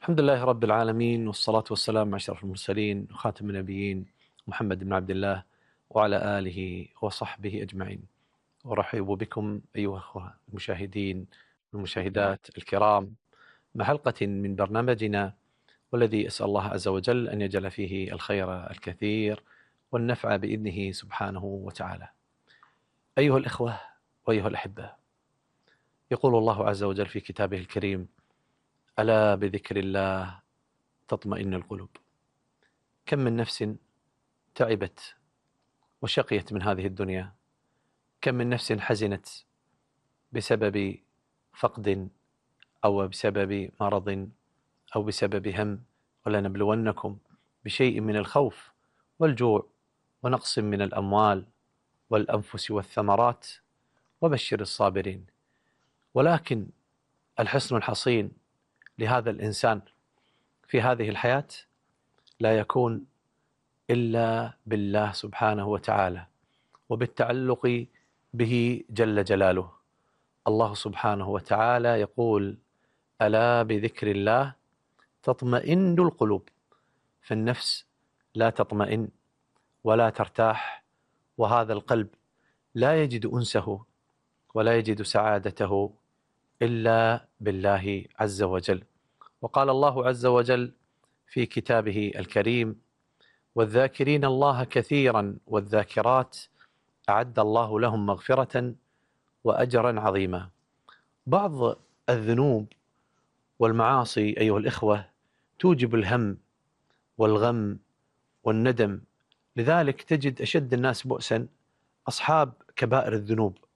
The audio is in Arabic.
الحمد لله رب العالمين، والصلاة والسلام على أشرف المرسلين وخاتم النبيين محمد بن عبد الله وعلى آله وصحبه أجمعين. أرحب بكم أيها الأخوة المشاهدين والمشاهدات الكرام مع حلقة من برنامجنا، والذي أسأل الله عز وجل أن يجعل فيه الخير الكثير والنفع بإذنه سبحانه وتعالى. أيها الأخوة وأيها الأحبة، يقول الله عز وجل في كتابه الكريم: ألا بذكر الله تطمئن القلوب. كم من نفس تعبت وشقيت من هذه الدنيا، كم من نفس حزنت بسبب فقد أو بسبب مرض أو بسبب هم. ولنبلونكم بشيء من الخوف والجوع ونقص من الأموال والأنفس والثمرات وبشر الصابرين. ولكن الحصن الحصين لهذا الإنسان في هذه الحياة لا يكون إلا بالله سبحانه وتعالى وبالتعلق به جل جلاله. الله سبحانه وتعالى يقول: ألا بذكر الله تطمئن القلوب. فالنفس لا تطمئن ولا ترتاح، وهذا القلب لا يجد أنسه ولا يجد سعادته إلا بالله عز وجل. وقال الله عز وجل في كتابه الكريم: والذاكرين الله كثيرا والذاكرات أعد الله لهم مغفرة وأجرا عظيما. بعض الذنوب والمعاصي أيها الإخوة توجب الهم والغم والندم، لذلك تجد أشد الناس بؤسا أصحاب كبائر الذنوب،